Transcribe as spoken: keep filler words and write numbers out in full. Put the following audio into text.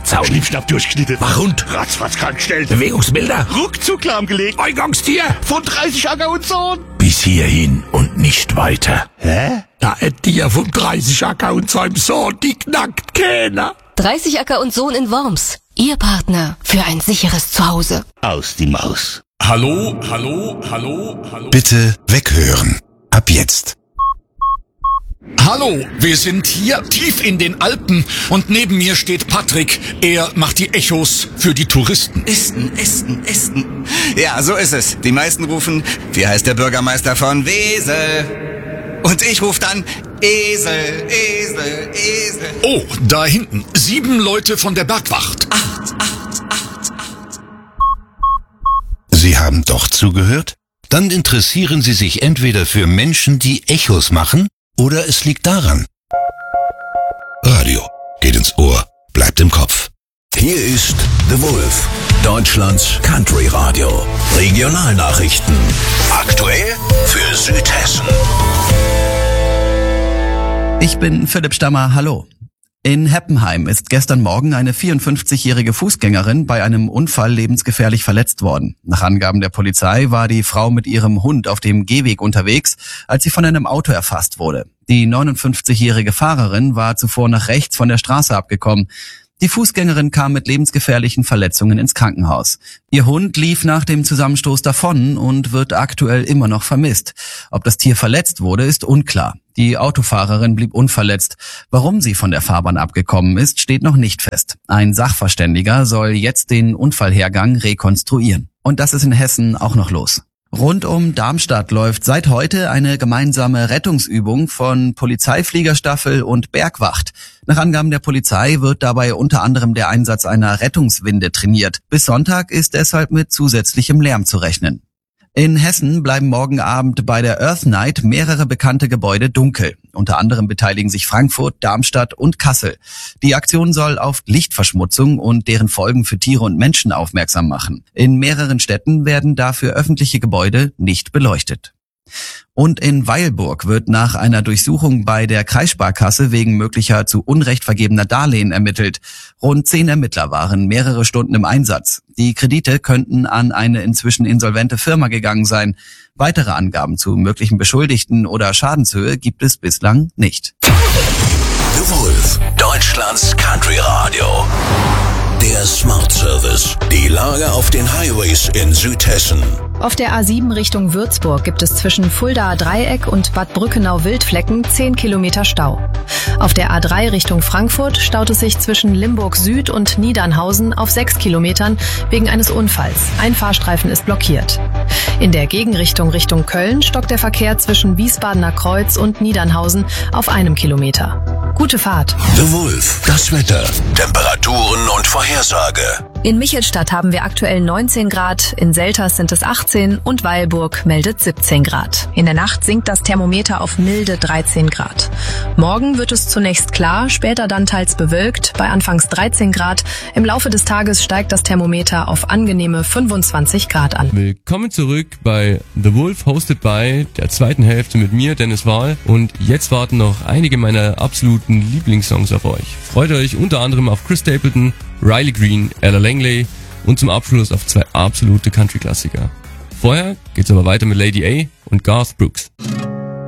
Notzaun. Schnippschnapp durchgeschnitten. Wachhund. Ratzfatz krankgestellt. Bewegungsbilder. Ruckzuck lahmgelegt. Eingangstier. Von dreißig Acker und Sohn. Bis hierhin und nicht weiter. Hä? Da ein Tier von dreißig Acker und seinem Sohn, die knackt keiner. dreißig Acker und Sohn in Worms. Ihr Partner für ein sicheres Zuhause. Aus die Maus. Hallo, hallo, hallo, hallo. Bitte weghören. Ab jetzt. Hallo, wir sind hier tief in den Alpen und neben mir steht Patrick. Er macht die Echos für die Touristen. Esten, Esten, Esten. Ja, so ist es. Die meisten rufen, wie heißt der Bürgermeister von Wesel? Und ich rufe dann Esel, Esel, Esel. Oh, da hinten. Sieben Leute von der Bergwacht. Acht, acht, acht, acht. Sie haben doch zugehört? Dann interessieren Sie sich entweder für Menschen, die Echos machen, oder es liegt daran. Radio geht ins Ohr, bleibt im Kopf. Hier ist The Wolf, Deutschlands Country Radio. Regionalnachrichten. Aktuell für Südhessen. Ich bin Philipp Stammer, hallo. In Heppenheim ist gestern Morgen eine vierundfünfzigjährige Fußgängerin bei einem Unfall lebensgefährlich verletzt worden. Nach Angaben der Polizei war die Frau mit ihrem Hund auf dem Gehweg unterwegs, als sie von einem Auto erfasst wurde. Die neunundfünfzigjährige Fahrerin war zuvor nach rechts von der Straße abgekommen. Die Fußgängerin kam mit lebensgefährlichen Verletzungen ins Krankenhaus. Ihr Hund lief nach dem Zusammenstoß davon und wird aktuell immer noch vermisst. Ob das Tier verletzt wurde, ist unklar. Die Autofahrerin blieb unverletzt. Warum sie von der Fahrbahn abgekommen ist, steht noch nicht fest. Ein Sachverständiger soll jetzt den Unfallhergang rekonstruieren. Und das ist in Hessen auch noch los. Rund um Darmstadt läuft seit heute eine gemeinsame Rettungsübung von Polizeifliegerstaffel und Bergwacht. Nach Angaben der Polizei wird dabei unter anderem der Einsatz einer Rettungswinde trainiert. Bis Sonntag ist deshalb mit zusätzlichem Lärm zu rechnen. In Hessen bleiben morgen Abend bei der Earth Night mehrere bekannte Gebäude dunkel. Unter anderem beteiligen sich Frankfurt, Darmstadt und Kassel. Die Aktion soll auf Lichtverschmutzung und deren Folgen für Tiere und Menschen aufmerksam machen. In mehreren Städten werden dafür öffentliche Gebäude nicht beleuchtet. Und in Weilburg wird nach einer Durchsuchung bei der Kreissparkasse wegen möglicher zu Unrecht vergebener Darlehen ermittelt. Rund zehn Ermittler waren mehrere Stunden im Einsatz. Die Kredite könnten an eine inzwischen insolvente Firma gegangen sein. Weitere Angaben zu möglichen Beschuldigten oder Schadenshöhe gibt es bislang nicht. The Wolf, Deutschlands Country Radio. Der Smart Service. Die Lage auf den Highways in Südhessen. Auf der A sieben Richtung Würzburg gibt es zwischen Fuldaer Dreieck und Bad Brückenau-Wildflecken zehn Kilometer Stau. Auf der A drei Richtung Frankfurt staut es sich zwischen Limburg Süd und Niedernhausen auf sechs Kilometern wegen eines Unfalls. Ein Fahrstreifen ist blockiert. In der Gegenrichtung Richtung Köln stockt der Verkehr zwischen Wiesbadener Kreuz und Niedernhausen auf einem Kilometer. Gute Fahrt. The Wolf, das Wetter, Temperaturen und Vorhersage. In Michelstadt haben wir aktuell neunzehn Grad, in Selters sind es achtzehn und Weilburg meldet siebzehn Grad. In der Nacht sinkt das Thermometer auf milde dreizehn Grad. Morgen wird es zunächst klar, später dann teils bewölkt, bei anfangs dreizehn Grad. Im Laufe des Tages steigt das Thermometer auf angenehme fünfundzwanzig Grad an. Willkommen zurück bei The Wolf, hosted by der zweiten Hälfte mit mir, Dennis Wahl. Und jetzt warten noch einige meiner absoluten Lieblingssongs auf euch. Freut euch unter anderem auf Chris Stapleton, Riley Green, Ella Langley und zum Abschluss auf zwei absolute Country-Klassiker. Vorher geht's aber weiter mit Lady A und Garth Brooks.